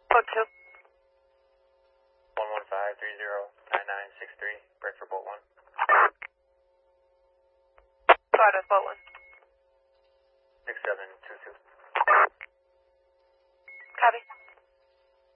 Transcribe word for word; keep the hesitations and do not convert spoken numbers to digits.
Code two. one one five three zero nine nine six three, break for boat one. Florida, boat one. six seven two two. Copy.